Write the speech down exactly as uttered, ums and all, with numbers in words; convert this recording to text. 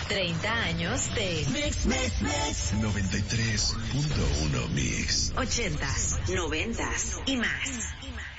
treinta años de Mix, Mix, Mix. noventa y tres punto uno Mix. ochentas, noventas y más.